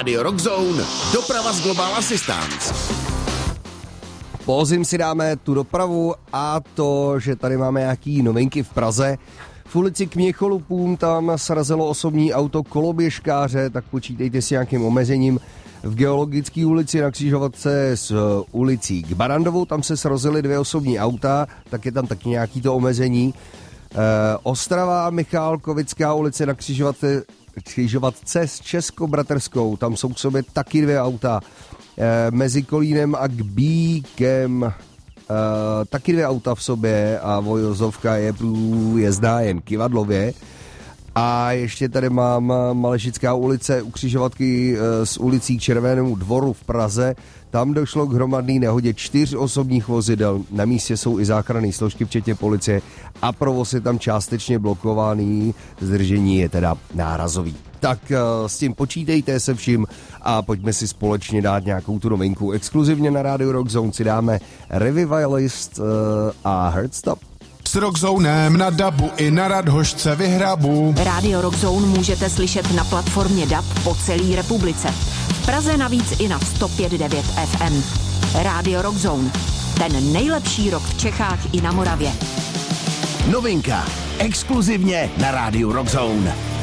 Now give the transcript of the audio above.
Radio Rock Zone, doprava z Global Assistance. Po zim si dáme tu dopravu a to, že tady máme nějaký novinky v Praze. V ulici k Měcholupům tam srazilo osobní auto koloběžkáře, tak počítejte si nějakým omezením. V Geologické ulici na křižovatce s ulicí k Barandovu, tam se srazily 2 osobní auta, tak je tam taky nějaký to omezení. Ostrava Michálkovická ulice na křižovatce s Českobratrskou, tam jsou k sobě taky 2 auta. Mezi Kolínem a Gbíkem taky 2 auta v sobě a vozovka je průjezdná jen Kyvadlově. A ještě tady mám Malešická ulice u křižovatky s ulicí k Červenému dvoru v Praze. Tam došlo k hromadné nehodě 4 osobních vozidel. Na místě jsou i záchranné složky, včetně policie, a provoz je tam částečně blokovaný. Zdržení je teda nárazový. Tak s tím počítejte se vším a pojďme si společně dát nějakou tu novinku. Exkluzivně na Radio Rock Zone si dáme Revivalist a Heartstop. S Rockzonem na dabu i na Radhošce vyhrabu. Radio Rock Zone můžete slyšet na platformě DAB po celé republice. V Praze navíc i na 105.9 FM. Radio Rock Zone. Ten nejlepší rock v Čechách i na Moravě. Novinka. Exkluzivně na Radio Rock Zone.